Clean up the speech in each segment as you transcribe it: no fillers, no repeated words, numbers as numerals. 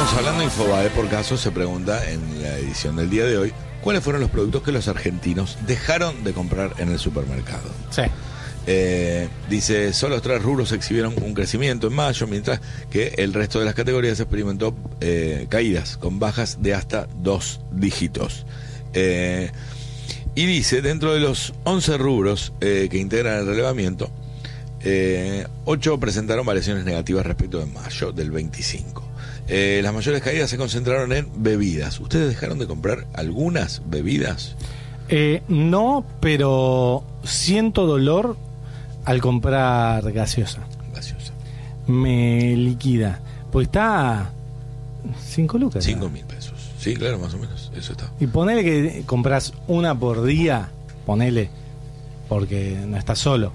Estamos hablando de Infobae, por caso se pregunta en la edición del día de hoy, ¿cuáles fueron los productos que los argentinos dejaron de comprar en el supermercado? Sí. Dice, solo 3 rubros exhibieron un crecimiento en mayo, mientras que el resto de las categorías experimentó caídas con bajas de hasta 2 dígitos. Y dice, dentro de los 11 rubros que integran el relevamiento, 8 presentaron variaciones negativas respecto de mayo del 25. Las mayores caídas se concentraron en bebidas. ¿Ustedes dejaron de comprar algunas bebidas? No, pero siento dolor al comprar gaseosa. Me liquida. Pues está 5 lucas. 5.000 pesos. Sí, claro, más o menos. Eso está. Y ponele que compras una por día. Ponele. Porque no estás solo.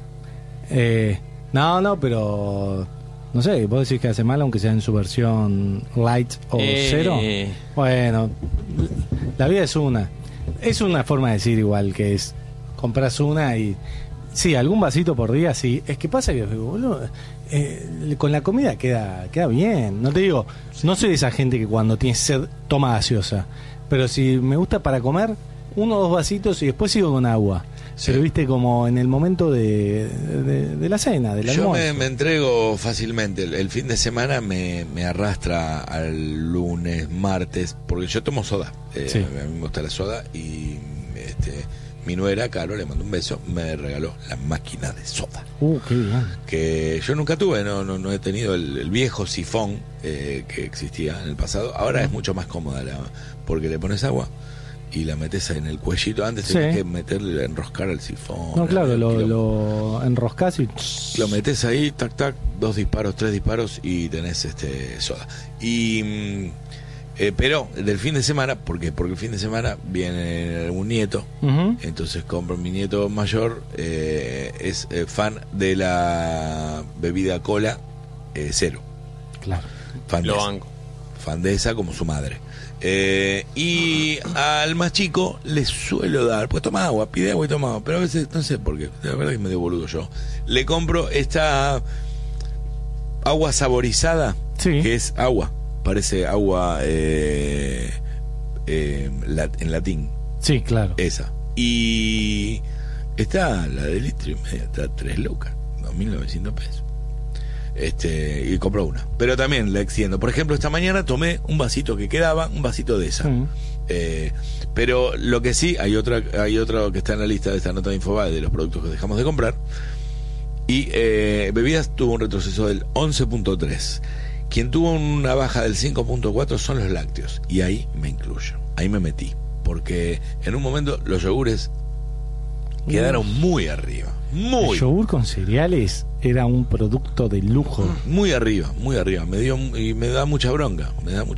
No, pero... No sé, vos decís que hace mal aunque sea en su versión light o cero. Bueno, la vida es una. Es una forma de decir igual que es. Compras una y... Sí, algún vasito por día, sí. Es que pasa que, boludo, con la comida queda bien. No te digo, no soy de esa gente que cuando tiene sed toma gaseosa. Pero si me gusta para comer, 1 o 2 vasitos y después sigo con agua. Sí. Pero viste, como en el momento de la cena, del almuerzo. Yo me entrego fácilmente. El fin de semana me arrastra al lunes, martes, porque yo tomo soda. Sí. A mí me gusta la soda y mi nuera, Caro, le mando un beso, me regaló la máquina de soda. Qué bien. Que yo nunca tuve, no he tenido el viejo sifón que existía en el pasado. Ahora es mucho más cómoda porque le pones agua y la metes en el cuellito. Antes tenías que meterle, enroscar el sifón. No, claro, lo enroscas y... Lo metes ahí, tac, tac, 2 disparos, 3 disparos y tenés soda. Y... pero del fin de semana, porque el fin de semana viene algún nieto, entonces compro. Mi nieto mayor es fan de la bebida cola cero. Claro. Fan de esa como su madre. Y al más chico le suelo dar, pues toma agua, pide agua y toma agua, pero a veces no sé por qué, la verdad que me medio boludo yo. Le compro esta agua saborizada, que es agua. Parece agua en latín. Sí, claro. Esa. Y está la de litro y medio, está 3 lucas, 2.900 pesos. Y compro una. Pero también la extiendo. Por ejemplo, esta mañana tomé un vasito que quedaba, un vasito de esa. Pero lo que sí, hay otro que está en la lista de esta nota de Infobae de los productos que dejamos de comprar. Y bebidas tuvo un retroceso del 11.3. Quien tuvo una baja del 5.4 son los lácteos. Y ahí me incluyo. Ahí me metí. Porque en un momento los yogures quedaron muy arriba. El yogur con cereales era un producto de lujo. Muy arriba. Y me da mucha bronca.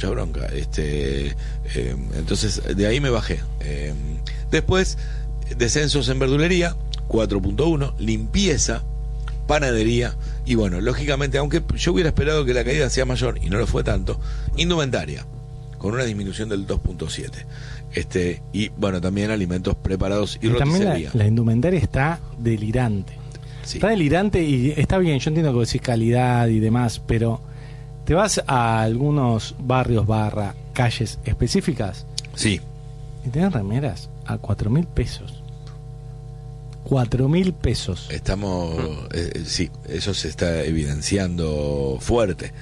Entonces, de ahí me bajé. Después, descensos en verdulería, 4.1. Limpieza, panadería. Y bueno, lógicamente, aunque yo hubiera esperado que la caída sea mayor, y no lo fue tanto, indumentaria, con una disminución del 2.7. Y bueno, también alimentos preparados y roticería. También la indumentaria está delirante. Sí. Está delirante y está bien, yo entiendo que decís calidad y demás, pero te vas a algunos barrios / calles específicas. Sí. Y tenés remeras a 4.000 pesos. 4.000 pesos. Estamos, sí, eso se está evidenciando fuerte.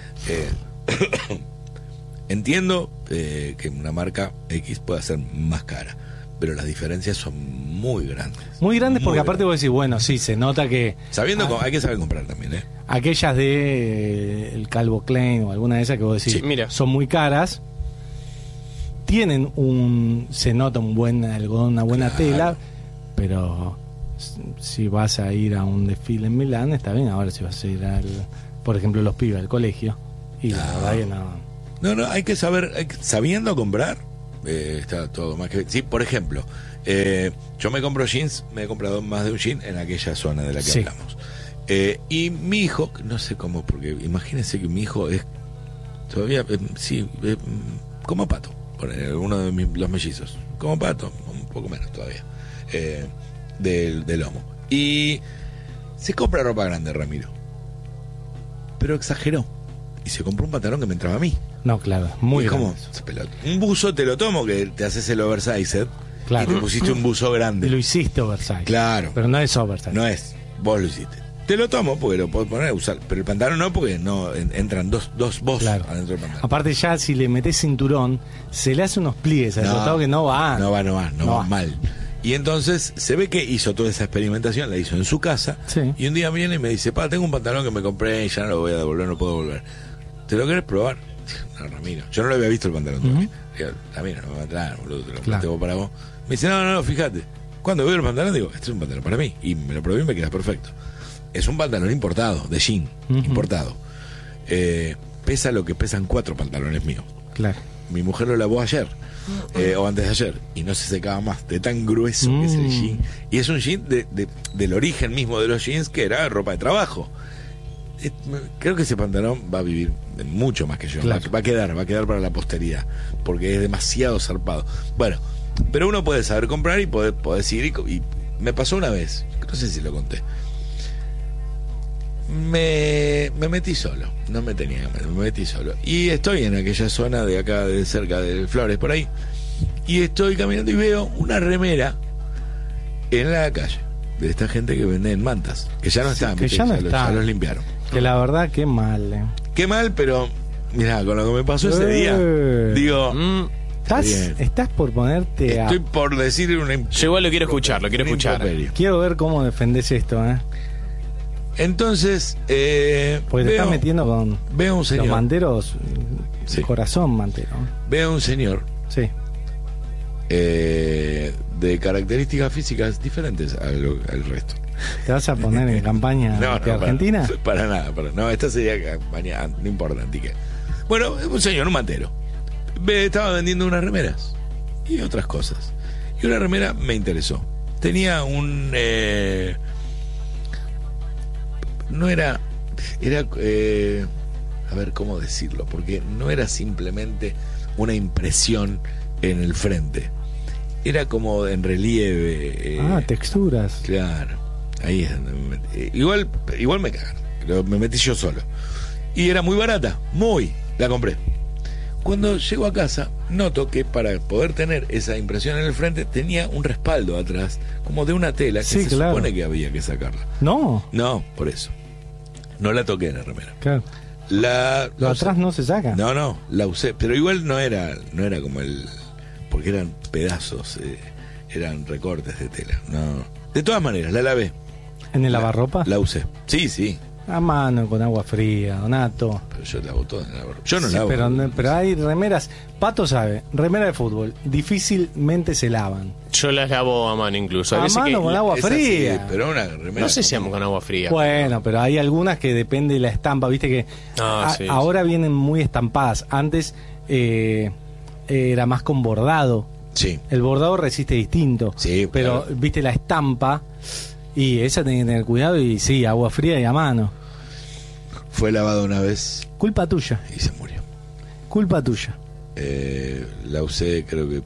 Entiendo que una marca X pueda ser más cara, pero las diferencias son muy grandes. Muy grandes porque aparte vos decís, bueno, sí, se nota que... Hay que saber comprar también, Aquellas de el Calvin Klein o alguna de esas que vos decís, son muy caras, tienen se nota un buen algodón, una buena tela, pero si vas a ir a un desfile en Milán, está bien. Ahora si vas a ir por ejemplo, los pibes al colegio, y la verdad que no, hay que saber, sabiendo comprar, está todo más que... Sí, por ejemplo, yo me compro jeans, me he comprado más de un jean en aquella zona de la que hablamos. Y mi hijo, no sé cómo, porque imagínense que mi hijo es todavía, como Pato, uno de los mellizos, como Pato, un poco menos todavía, del lomo. Y se compra ropa grande, Ramiro. Pero exageró. y se compró un pantalón que me entraba a mí. No, claro, muy Y es como, grande. un buzo te lo tomo, que te haces el oversize, Claro. y te pusiste un buzo grande. Lo hiciste oversize. Claro. Pero no es oversize. No es, vos lo hiciste. Te lo tomo porque lo puedo poner a usar, pero el pantalón no, porque no entran dos vos Claro. adentro del pantalón. Aparte ya si le metés cinturón, se le hace unos pliegues al tratado que no van. No va mal. Y entonces se ve que hizo toda esa experimentación, la hizo en su casa, Sí. y un día viene y me dice, tengo un pantalón que me compré y ya no lo voy a devolver, no puedo volver. ¿Te lo querés probar? No, Ramiro, yo no lo había visto el pantalón todavía. Digo, Ramiro, no me va a entrar, boludo, te lo Claro. planteo para vos. Me dice, no, fíjate. Cuando veo el pantalón digo, este es un pantalón para mí. Y me lo probé y me queda perfecto. Es un pantalón importado, de jean, importado. Pesa lo que pesan 4 pantalones míos. Claro. Mi mujer lo lavó ayer, o antes de ayer, y no se secaba más, de tan grueso que es el jean. Y es un jean del origen mismo de los jeans, que era ropa de trabajo. Creo que ese pantalón va a vivir mucho más que yo. Claro. Va a quedar para la posteridad, porque es demasiado zarpado. Bueno, pero uno puede saber comprar y podés ir y me pasó una vez, no sé si lo conté. Me metí solo, no me tenía que meter, me metí solo. Y estoy en aquella zona de acá, de cerca de Flores, por ahí. Y estoy caminando y veo una remera en la calle de esta gente que vende en mantas, que ya no están, que ya no ya están. los limpiaron. Que la verdad, qué mal. Qué mal, pero mirá, con lo que me pasó ese día, digo, bien. Estás por ponerte estoy por decir una Yo igual lo quiero escuchar, un improperio. Quiero ver cómo defendés esto, Entonces, porque te estás metiendo con veo un los señor, manteros. Sí. Corazón mantero. veo un señor Sí. de características físicas diferentes al resto. ¿Te vas a poner en campaña de Argentina? Para nada. No, esta sería campaña, no importa, antique. Bueno, un señor, un mantero. Estaba vendiendo unas remeras y otras cosas. Y una remera me interesó. Tenía un... no era... a ver cómo decirlo, porque no era simplemente una impresión en el frente. Era como en relieve. Texturas. Claro. Ahí es donde me metí. Igual me cagaron. Pero me metí yo solo. Y era muy barata. La compré. Cuando llego a casa, noto que para poder tener esa impresión en el frente tenía un respaldo atrás, como de una tela que Sí, se claro. supone que había que sacarla. No. No, por eso. No la toqué en la remera. Claro. Lo atrás no se saca. No, la usé, pero igual no era como porque eran pedazos, eran recortes de tela. No. De todas maneras, la lavé. ¿En el lavarropa? La usé. Sí. A mano, con agua fría, Donato. Pero yo lavo todo en la lavarropa. Yo no Sí, lavo. pero hay remeras. Pato sabe, remera de fútbol, difícilmente se lavan. Yo las lavo a mano incluso. Hay A veces mano que con agua Es así, fría. pero una remera. no sé si amo con agua fría. Bueno, pero hay algunas que depende de la estampa, viste que Sí, ahora vienen muy estampadas. Antes era más con bordado. Sí. El bordado resiste distinto. Sí, pero claro. viste la estampa y esa tenés que tener cuidado y sí, agua fría y a mano. Fue lavada una vez Culpa tuya, y se murió. culpa tuya. La usé creo que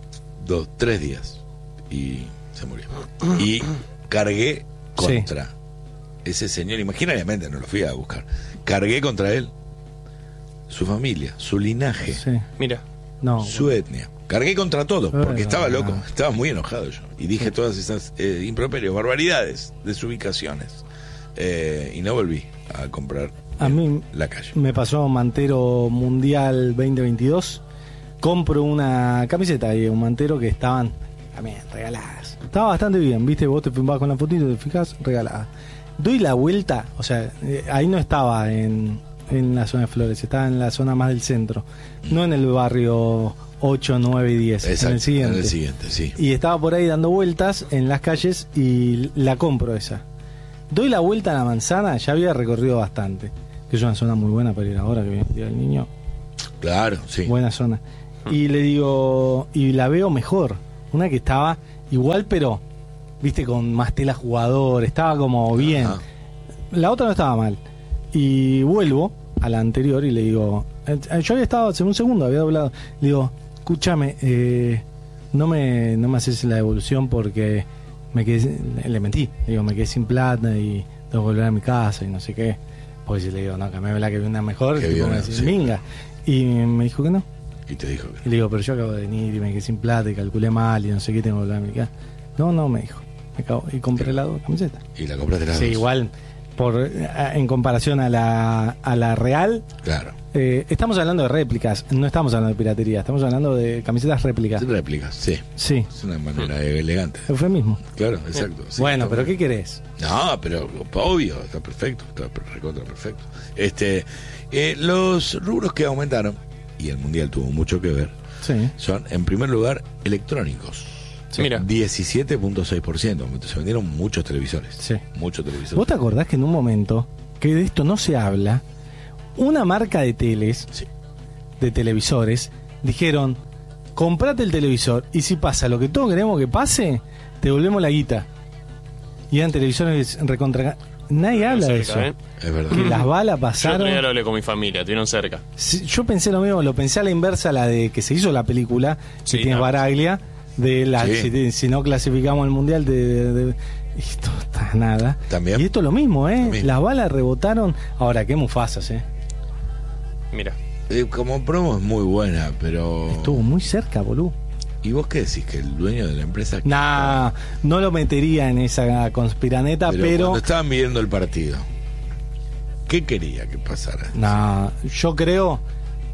3 días y se murió. Y cargué contra ese señor, imaginariamente no lo fui a buscar. Cargué contra él, su familia, su linaje, Sí. Mira. No. su etnia. Cargué contra todo, porque Bueno, estaba loco, no. estaba muy enojado yo. Y dije todas esas improperios, barbaridades, desubicaciones. Y no volví a comprar A en mí la calle. me pasó Mantero Mundial 2022. Compro una camiseta y un mantero que estaban también regaladas. Estaba bastante bien, viste, vos te vas con la fotito, te fijas, regalada. Doy la vuelta, o sea, ahí no estaba en la zona de Flores, estaba en la zona más del centro, no en el barrio 8, 9 y 10, Exacto, en el siguiente. en el siguiente, sí. Y estaba por ahí dando vueltas en las calles y la compro esa. Doy la vuelta a la manzana, ya había recorrido bastante, que es una zona muy buena para ir ahora que viene el Día del Niño. Claro, sí. Buena zona. Y le digo, y la veo mejor. Una que estaba igual, pero, viste, con más tela jugador, estaba como bien. Ajá. La otra no estaba mal. Y vuelvo a la anterior y le digo, yo había estado hace un segundo, había doblado. Le digo, escúchame, no me haces la devolución porque me quedé, le mentí. Le digo, me quedé sin plata y tengo que volver a mi casa y no sé qué. Pues le digo, no, cambiame la que vi una mejor. Que Y vi me una, decís, sí. minga. Y me dijo que no. Y te dijo que Y le digo, pero yo acabo de venir y me quedé sin plata y calculé mal y no sé qué tengo que hablar a mi casa. No, me dijo. Me cago. Y compré las dos camisetas. y la compraste las Sí, dos. igual, en comparación a la real, Claro. estamos hablando de réplicas, no estamos hablando de piratería, estamos hablando de camisetas réplicas. Réplicas, sí. Sí, Es una manera elegante. eufemismo. Claro, exacto. Sí, Bueno, está pero muy ¿qué querés? No, pero obvio, está perfecto, está recontra perfecto. Los rubros que aumentaron, y el mundial tuvo mucho que ver, Sí. son, en primer lugar, electrónicos. Sí. Mira. 17.6%. Se vendieron muchos televisores. Sí. Muchos televisores. ¿Vos te acordás que en un momento, que de esto no se habla, una marca de teles, Sí. de televisores, dijeron, comprate el televisor y si pasa lo que todos queremos que pase, te volvemos la guita. Y eran televisores recontra... Nadie habla de eso. Cerca, ¿eh? Es verdad. Que las balas Yo pasaron... otro día lo hablé con mi familia, estuvieron cerca. Sí, yo pensé lo mismo, lo pensé a la inversa, la de que se hizo la película, Sí, que tiene no. Baraglia, de la Sí. si no clasificamos el mundial esto está nada. También. Y esto es lo mismo, Lo mismo. Las balas rebotaron. Ahora, qué Mufasas, Mira. Como promo es muy buena, pero... Estuvo muy cerca, boludo. ¿Y vos qué decís? Que el dueño de la empresa... Nah, no lo metería en esa conspiraneta, pero cuando estaban viendo el partido, ¿qué quería que pasara? nah, yo creo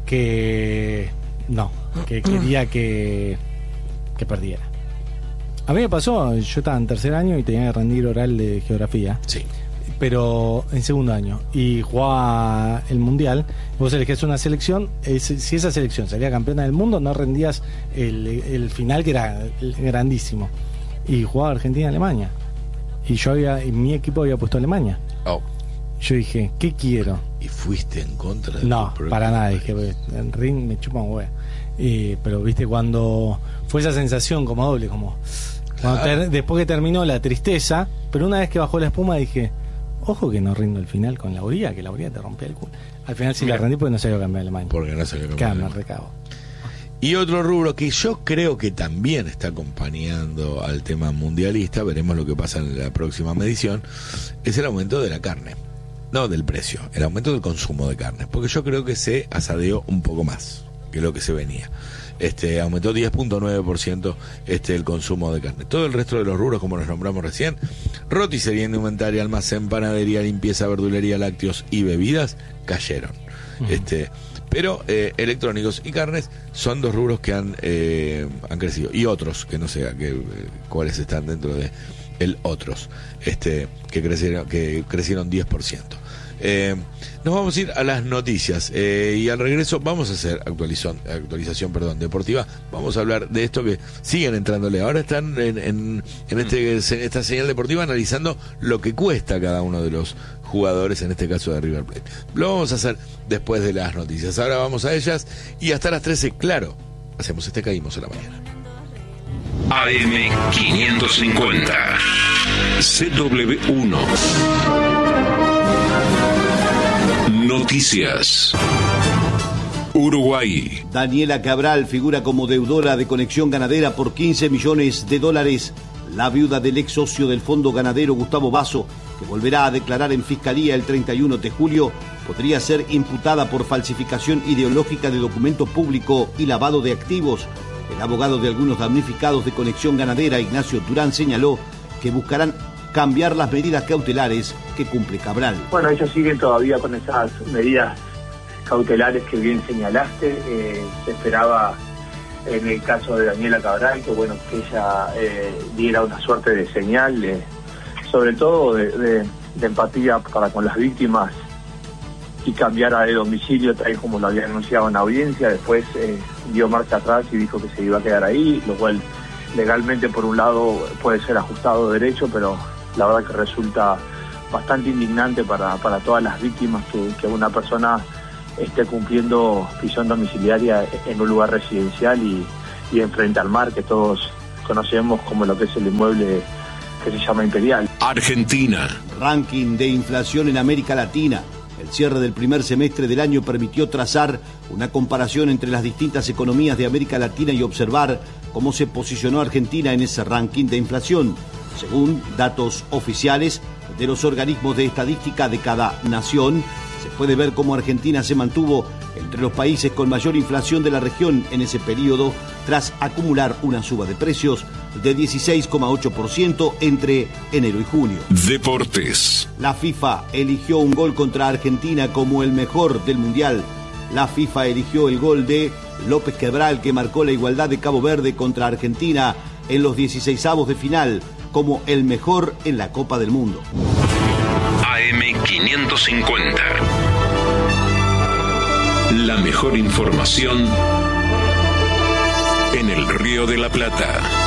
que no, que quería que perdiera. A mí me pasó, yo estaba en tercer año y tenía que rendir oral de geografía, Sí. pero en segundo año, y jugaba el mundial. Vos elegías una selección, si esa selección salía campeona del mundo, no rendías el final, que era grandísimo, y jugaba Argentina-Alemania, y mi equipo había puesto Alemania. Oh, Yo dije, ¿qué quiero? y fuiste en contra de No, tu propio para nada, país. dije, en ring me chupa un huevo. Pero viste, cuando fue esa sensación como doble, como cuando Claro. después que terminó la tristeza, pero una vez que bajó la espuma dije, ojo que no rindo el final con la Uría, que la Uría te rompía el culo. Al final sí Mira. la rendí porque no salió campeón de Alemania. Porque no se le Claro, me recago. Y otro rubro que yo creo que también está acompañando al tema mundialista, veremos lo que pasa en la próxima medición, es el aumento de la carne. No del precio, el aumento del consumo de carne. Porque yo creo que se asadeó un poco más que lo que se venía. Aumentó 10.9% el consumo de carne. Todo el resto de los rubros, como los nombramos recién, roticería, indumentaria, almacén, panadería, limpieza, verdulería, lácteos y bebidas, cayeron. Pero electrónicos y carnes son dos rubros que han crecido. Y otros, que no sé cuáles están dentro de el otros, que crecieron 10%. Nos vamos a ir a las noticias y al regreso vamos a hacer actualización deportiva. Vamos a hablar de esto que siguen entrándole. Ahora están en esta señal deportiva analizando lo que cuesta cada uno de los jugadores, en este caso de River Plate. Lo vamos a hacer después de las noticias. Ahora vamos a ellas y hasta las 13, claro, hacemos Caímos a la mañana. AM 550 CW1 Noticias. Uruguay. Daniela Cabral figura como deudora de Conexión Ganadera por $15 millones. La viuda del ex socio del Fondo Ganadero, Gustavo Basso, que volverá a declarar en Fiscalía el 31 de julio, podría ser imputada por falsificación ideológica de documento público y lavado de activos. El abogado de algunos damnificados de Conexión Ganadera, Ignacio Durán, señaló que buscarán cambiar las medidas cautelares que cumple Cabral. Bueno, ellos siguen todavía con esas medidas cautelares que bien señalaste. Se esperaba en el caso de Daniela Cabral que ella diera una suerte de señal, sobre todo de empatía para con las víctimas, y cambiara de domicilio tal como lo había anunciado en audiencia. Después dio marcha atrás y dijo que se iba a quedar ahí, lo cual legalmente por un lado puede ser ajustado de derecho, pero la verdad que resulta bastante indignante para todas las víctimas que una persona esté cumpliendo prisión domiciliaria en un lugar residencial y enfrente al mar, que todos conocemos como lo que es el inmueble que se llama Imperial. Argentina. Ranking de inflación en América Latina. El cierre del primer semestre del año permitió trazar una comparación entre las distintas economías de América Latina y observar cómo se posicionó Argentina en ese ranking de inflación, según datos oficiales de los organismos de estadística de cada nación. se puede ver cómo Argentina se mantuvo entre los países con mayor inflación de la región en ese periodo, tras acumular una suba de precios de 16,8% entre enero y junio. Deportes. La FIFA eligió un gol contra Argentina como el mejor del Mundial. La FIFA eligió el gol de López Quebral, que marcó la igualdad de Cabo Verde contra Argentina en los 16avos de final, como el mejor en la Copa del Mundo. AM550. La mejor información en el Río de la Plata.